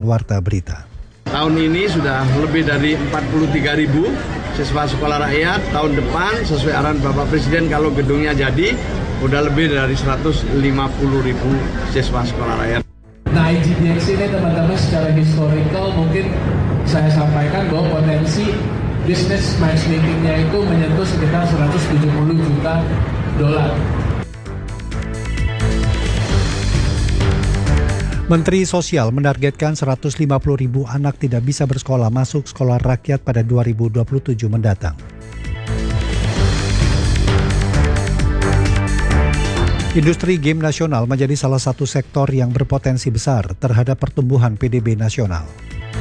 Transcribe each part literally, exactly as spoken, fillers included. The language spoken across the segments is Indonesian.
Warta Berita. Tahun ini sudah lebih dari empat puluh tiga ribu siswa sekolah rakyat. Tahun depan sesuai arahan Bapak Presiden kalau gedungnya jadi, udah lebih dari seratus lima puluh ribu siswa sekolah rakyat. Nah, I G D X ini teman-teman secara historical mungkin saya sampaikan bahwa potensi bisnis matchmakingnya itu menyentuh sekitar seratus tujuh puluh juta dolar. Menteri Sosial menargetkan seratus lima puluh ribu anak tidak bisa bersekolah masuk sekolah rakyat pada dua ribu dua puluh tujuh mendatang. Industri game nasional menjadi salah satu sektor yang berpotensi besar terhadap pertumbuhan P D B nasional.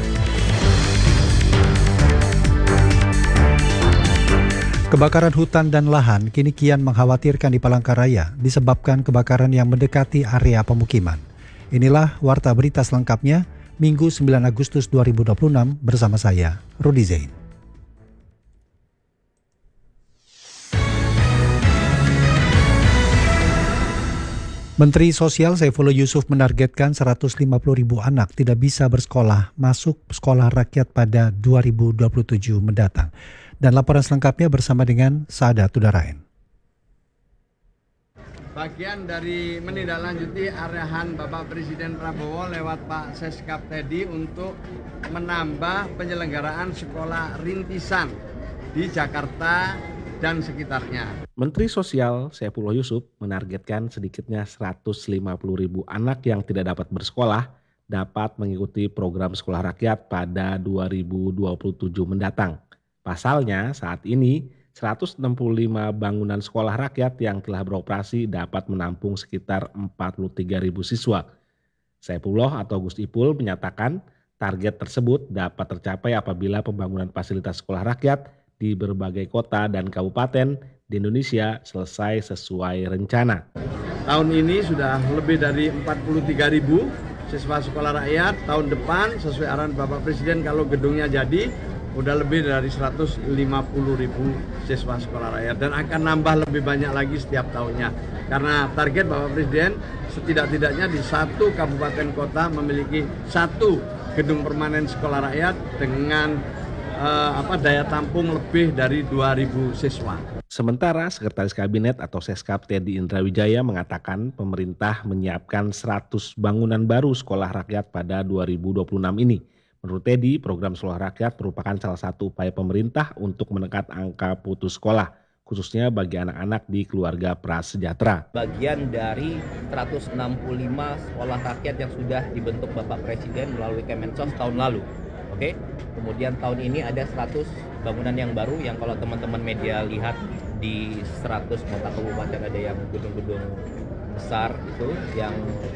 Kebakaran hutan dan lahan kini kian mengkhawatirkan di Palangkaraya disebabkan kebakaran yang mendekati area pemukiman. Inilah Warta Berita selengkapnya, Minggu sembilan Agustus dua ribu dua puluh enam bersama saya, Rudi Zain. Menteri Sosial Saifullah Yusuf menargetkan seratus lima puluh ribu anak tidak bisa bersekolah masuk sekolah rakyat pada dua ribu dua puluh tujuh mendatang. Dan laporan selengkapnya bersama dengan Saada Tudarain. Bagian dari menindaklanjuti arahan Bapak Presiden Prabowo lewat Pak Seskap tadi untuk menambah penyelenggaraan sekolah rintisan di Jakarta dan sekitarnya. Menteri Sosial Saifullah Yusuf menargetkan sedikitnya seratus lima puluh ribu anak yang tidak dapat bersekolah dapat mengikuti program sekolah rakyat pada dua ribu dua puluh tujuh mendatang. Pasalnya saat ini seratus enam puluh lima bangunan sekolah rakyat yang telah beroperasi dapat menampung sekitar empat puluh tiga ribu siswa. Saifullah atau Gus Ipul menyatakan target tersebut dapat tercapai apabila pembangunan fasilitas sekolah rakyat di berbagai kota dan kabupaten di Indonesia selesai sesuai rencana. Tahun ini sudah lebih dari empat puluh tiga ribu siswa sekolah rakyat. Tahun depan sesuai arahan Bapak Presiden kalau gedungnya jadi, udah lebih dari seratus lima puluh ribu siswa sekolah rakyat dan akan nambah lebih banyak lagi setiap tahunnya. Karena target Bapak Presiden setidak-tidaknya di satu kabupaten kota memiliki satu gedung permanen sekolah rakyat dengan eh, apa daya tampung lebih dari dua ribu siswa. Sementara Sekretaris Kabinet atau Seskap Teddy Indrawijaya mengatakan pemerintah menyiapkan seratus bangunan baru sekolah rakyat pada dua ribu dua puluh enam ini. Menurut Teddy, program sekolah rakyat merupakan salah satu upaya pemerintah untuk menekan angka putus sekolah, khususnya bagi anak-anak di keluarga prasejahtera. Bagian dari seratus enam puluh lima sekolah rakyat yang sudah dibentuk Bapak Presiden melalui Kemensos tahun lalu. Oke. Kemudian tahun ini ada seratus bangunan yang baru yang kalau teman-teman media lihat di seratus kota kabupaten ada yang gedung-gedung besar itu yang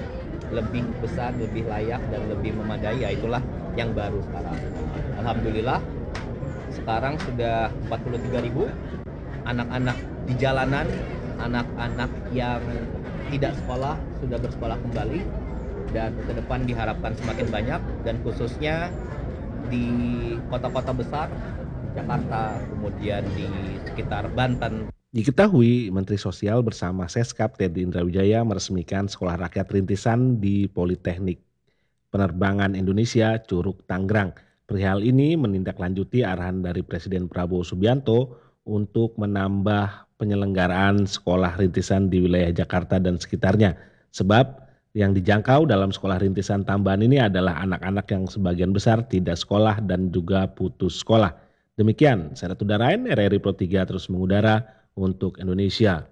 lebih besar, lebih layak dan lebih memadai, ya itulah yang baru sekarang. Alhamdulillah sekarang sudah empat puluh tiga ribu anak-anak di jalanan, anak-anak yang tidak sekolah sudah bersekolah kembali dan ke depan diharapkan semakin banyak dan khususnya di kota-kota besar, Jakarta, kemudian di sekitar Banten. Diketahui Menteri Sosial bersama Seskap Teddy Indrawijaya meresmikan sekolah rakyat rintisan di Politeknik Penerbangan Indonesia Curug Tangerang. Perihal ini menindaklanjuti arahan dari Presiden Prabowo Subianto untuk menambah penyelenggaraan sekolah rintisan di wilayah Jakarta dan sekitarnya. Sebab yang dijangkau dalam sekolah rintisan tambahan ini adalah anak-anak yang sebagian besar tidak sekolah dan juga putus sekolah. Demikian, saya Ratu Darain, R R I Pro tiga terus mengudara untuk Indonesia.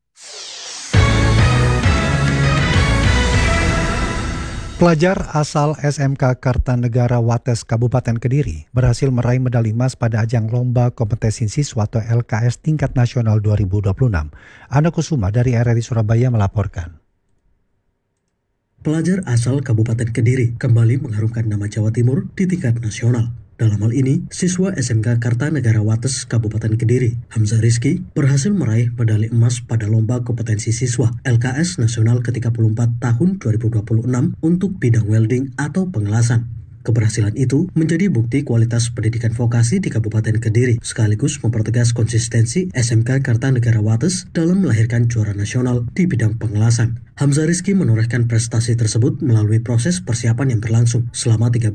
Pelajar asal S M K Kartanegara Wates Kabupaten Kediri berhasil meraih medali emas pada ajang Lomba Kompetisi Siswa atau L K S tingkat nasional dua ribu dua puluh enam. Ana Kusuma dari R R I Surabaya melaporkan. Pelajar asal Kabupaten Kediri kembali mengharumkan nama Jawa Timur di tingkat nasional. Dalam hal ini, siswa S M K Kartanegara Wates Kabupaten Kediri, Hamzah Rizky, berhasil meraih medali emas pada Lomba Kompetensi Siswa L K S Nasional ke tiga puluh empat tahun dua ribu dua puluh enam untuk bidang welding atau pengelasan. Keberhasilan itu menjadi bukti kualitas pendidikan vokasi di Kabupaten Kediri, sekaligus mempertegas konsistensi S M K Kartanegara Wates dalam melahirkan juara nasional di bidang pengelasan. Hamzah Rizky menorehkan prestasi tersebut melalui proses persiapan yang berlangsung selama tiga